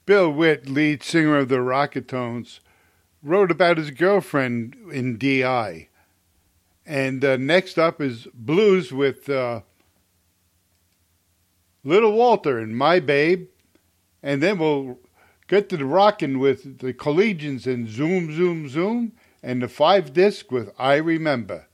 Bill Witt, lead singer of the Rocketones, wrote about his girlfriend in D.I. And next up is Blues with Little Walter and My Babe. And then we'll get to the rockin' with the Collegians and Zoom, Zoom, Zoom. And the 5 disc with I Remember.